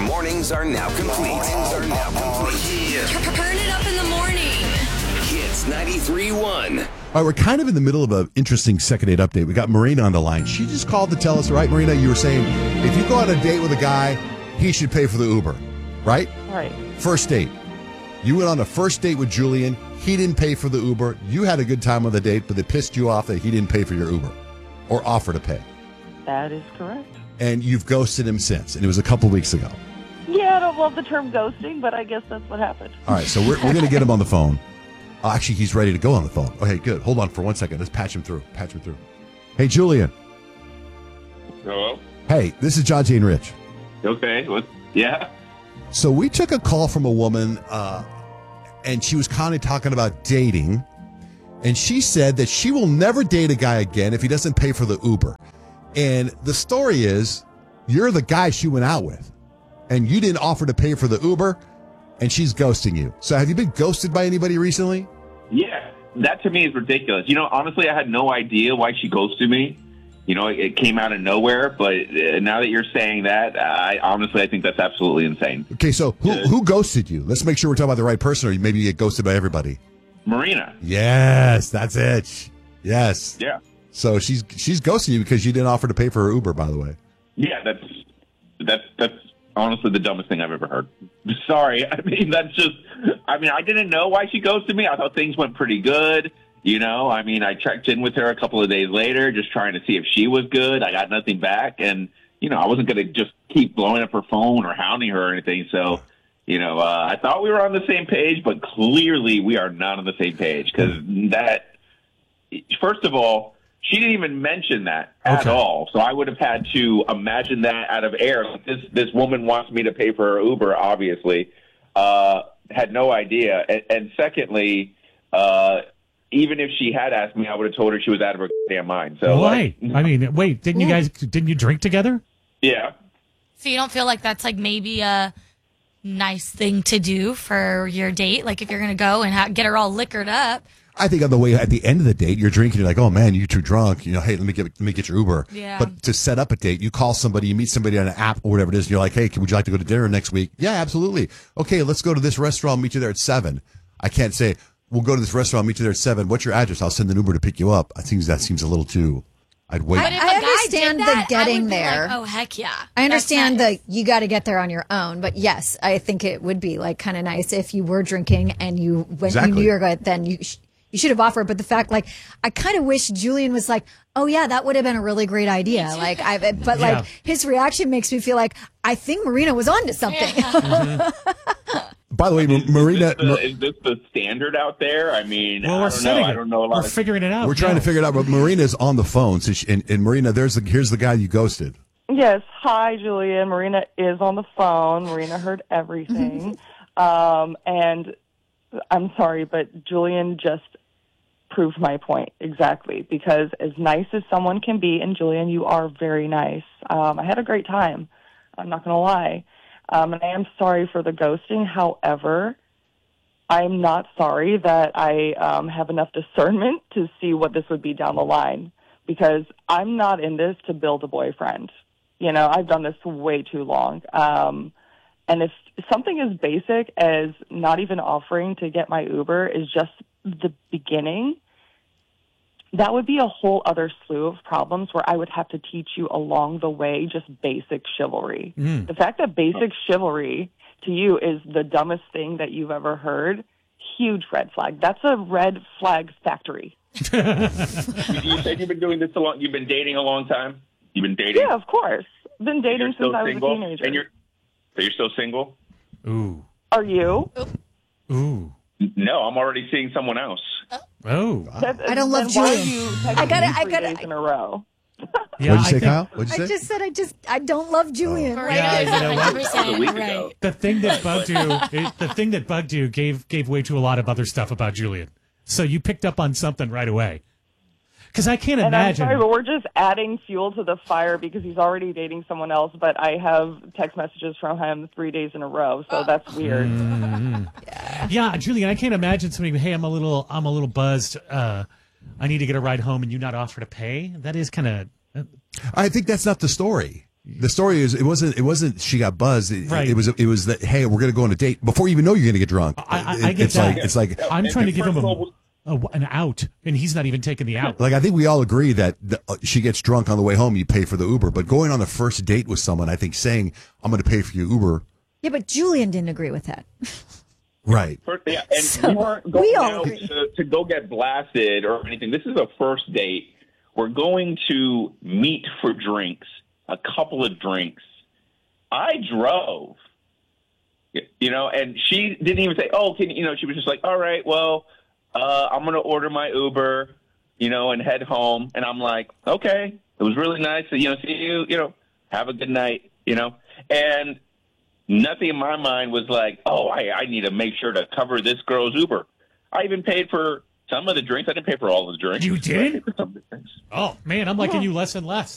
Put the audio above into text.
mornings are now complete. Turn it up in the morning. Hits 93.1. All right, we're kind of in the middle of an interesting second date update. We got Marina on the line. She just called to tell us, right, Marina, you were saying if you go on a date with a guy, he should pay for the Uber, right? Right. First date. You went on a first date with Julian. He didn't pay for the Uber. You had a good time on the date, but it pissed you off that he didn't pay for your Uber or offer to pay. That is correct. And you've ghosted him since, and it was a couple weeks ago. Yeah, I don't love the term ghosting, but I guess that's what happened. All right, so we're going to get him on the phone. Actually, he's ready to go on the phone. Okay, good. Hold on for 1 second. Let's patch him through. Hey, Julian. Hello? Hey, this is John J. and Rich. Okay. Yeah? So we took a call from a woman, and she was kind of talking about dating, and she said that she will never date a guy again if he doesn't pay for the Uber. And the story is, you're the guy she went out with, and you didn't offer to pay for the Uber, and she's ghosting you. So have you been ghosted by anybody recently? Yeah. That to me is ridiculous. You know, honestly, I had no idea why she ghosted me. You know, it came out of nowhere, but now that you're saying that, I think that's absolutely insane. Okay, so who ghosted you? Let's make sure we're talking about the right person, or maybe you get ghosted by everybody. Marina. Yes, that's it. Yes. Yeah. So she's ghosting you because you didn't offer to pay for her Uber, by the way. Yeah, that's honestly the dumbest thing I've ever heard. Sorry. I didn't know why she ghosted me. I thought things went pretty good. You know, I checked in with her a couple of days later, just trying to see if she was good. I got nothing back. And, you know, I wasn't going to just keep blowing up her phone or hounding her or anything. So, you know, I thought we were on the same page, but clearly we are not on the same page. Because first of all, she didn't even mention that at all. So I would have had to imagine that out of air. Like this woman wants me to pay for her Uber, obviously. Had no idea. And secondly, even if she had asked me, I would have told her she was out of her damn mind. So why? Wait, didn't you drink together? Yeah. So you don't feel like that's like maybe a nice thing to do for your date? Like if you're going to go and get her all liquored up. I think on the way at the end of the date, you're drinking. You're like, "Oh man, you're too drunk." You know, hey, let me get your Uber. Yeah. But to set up a date, you call somebody, you meet somebody on an app or whatever it is, and you're like, "Hey, would you like to go to dinner next week?" Yeah, absolutely. Okay, let's go to this restaurant. I'll meet you there at 7. I can't say we'll go to this restaurant. I'll meet you there at 7. What's your address? I'll send an Uber to pick you up. I think that seems a little too. I'd wait. But if I a guy understand did the that, getting I would be there. like, oh heck yeah! I understand That's nice. that you got to get there on your own, but yes, I think it would be like kind of nice if you were drinking and you you knew you were good, then you should have offered. But the fact, like, I kind of wish Julian was like, oh yeah, that would have been a really great idea. Like, like his reaction makes me feel like I think Marina was onto something. Yeah. By the way, Marina, Is this the standard out there? I mean, Well, I don't know a lot We're figuring it out. we're trying to figure it out. But Marina's on the phone, so and Marina, here's the guy you ghosted. Yes. Hi, Julian. Marina is on the phone. Marina heard everything. And I'm sorry, but Julian just proved my point exactly, because as nice as someone can be, and Julian, you are very nice. I had a great time. I'm not going to lie. And I am sorry for the ghosting. However, I'm not sorry that I have enough discernment to see what this would be down the line, because I'm not in this to build a boyfriend. You know, I've done this way too long. And if something as basic as not even offering to get my Uber is just the beginning, that would be a whole other slew of problems where I would have to teach you along the way just basic chivalry. The fact that basic chivalry to you is the dumbest thing that you've ever heard, huge red flag. That's a red flag factory. You said you've been doing this a long. You've been dating a long time. You've been dating. Yeah, of course. Been dating since I was single? a teenager. And you're still single? Ooh. Are you? Ooh. No, I'm already seeing someone else. Oh. I don't love Then why Julian. are you texting me 3 days in a row? Yeah, What'd you say, Kyle? What'd you I say? just said I don't love Julian. Right. Yeah, you know what? 100%, A week right. ago. The thing that bugged you gave way to a lot of other stuff about Julian. So you picked up on something right away. Because I can't And imagine. I'm sorry, but we're just adding fuel to the fire because he's already dating someone else, but I have text messages from him 3 days in a row, so that's weird. Yeah, Julian, I can't imagine somebody. Hey, I'm a little buzzed. I need to get a ride home, and you not offer to pay. That is kind of. I think that's not the story. The story is it wasn't she got buzzed. Right. It was that, hey, we're going to go on a date before you even know you're going to get drunk. I get that. It's like I'm trying to give him an out, and he's not even taking the out. Like, I think we all agree that she gets drunk on the way home, you pay for the Uber. But going on the first date with someone, I think saying, I'm going to pay for your Uber. Yeah, but Julian didn't agree with that. Right. Yeah, and So, we weren't going all out agree. to go get blasted or anything. This is a first date. We're going to meet for drinks, a couple of drinks. I drove, and she didn't even say, oh, she was just like, all right, well, I'm going to order my Uber, and head home. And I'm like, okay, it was really nice to, see you, have a good night, and nothing in my mind was like, oh, I need to make sure to cover this girl's Uber. I even paid for some of the drinks. I didn't pay for all of the drinks. You did? I paid for some of the drinks. Oh, man, I'm liking you less and less.